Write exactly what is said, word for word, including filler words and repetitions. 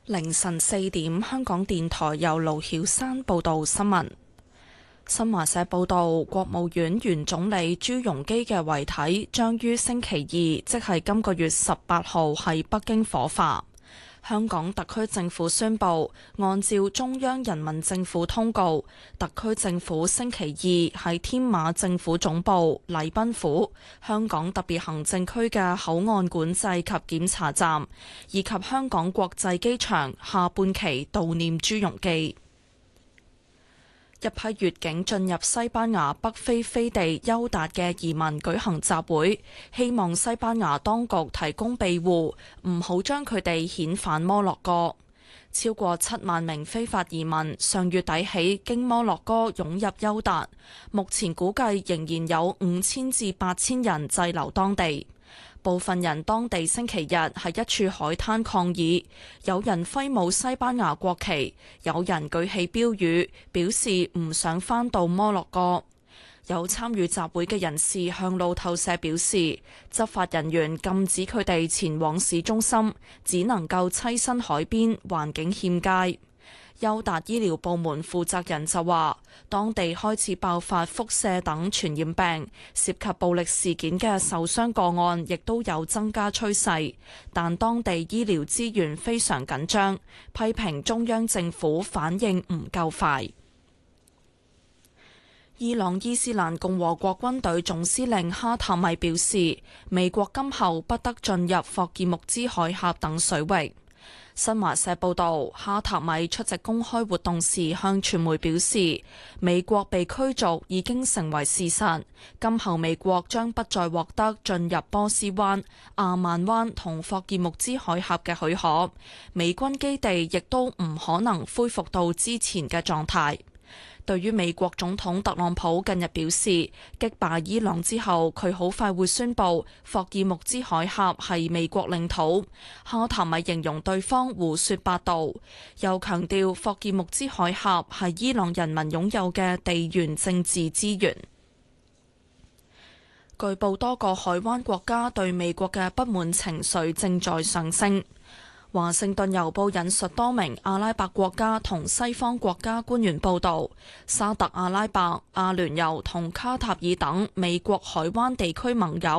凌晨四點，香港電台由盧曉山報道新聞。新華社報道，國務院原總理朱鎔基嘅遺體將於星期二，即係今個月十八號喺北京火化。香港特區政府宣布，按照中央人民政府通告，特區政府星期二喺天馬政府總部、禮賓府、香港特別行政區嘅口岸管制及檢查站，以及香港國際機場下半旗悼念朱鎔基。一批越境進入西班牙北非飛地休達嘅移民舉行集會，希望西班牙當局提供庇護，唔好將佢哋遣返摩洛哥。超過七萬名非法移民上月底起經摩洛哥湧入休達，目前估計仍然有五千至八千人滯留當地。部分人當地星期日喺一處海灘抗議，有人揮舞西班牙國旗，有人舉起標語，表示唔想返到摩洛哥。有參與集會嘅人士向路透社表示，執法人員禁止佢哋前往市中心，只能夠棲身海邊，環境欠佳。休達醫療部門負責人就話，當地開始爆發輻射等傳染病，涉及暴力事件嘅受傷個案亦都有增加趨勢，但當地醫療資源非常緊張，批評中央政府反應唔夠快。伊朗伊斯蘭共和國軍隊總司令哈塔米表示，美國今後不得進入霍爾木茲海峽等水域。新華社報道，哈塔米出席公開活動時向傳媒表示，美國被驅逐已經成為事實，今後美國將不再獲得進入波斯灣、阿曼灣同霍爾木茲海峽嘅許可，美軍基地亦都唔可能恢復到之前嘅狀態。對於美國總統特朗普近日表示擊敗伊朗之後，佢好快會宣布霍爾木茲海峽係美國領土，哈塔米形容對方胡說八道，又強調霍爾木茲海峽係伊朗人民擁有嘅地緣政治資源。據報多個海灣國家對美國嘅不滿情緒正在上升。華盛頓郵報引述多名阿拉伯國家同西方國家官員報道，沙特阿拉伯、阿聯酋同卡塔爾等美國海灣地區盟友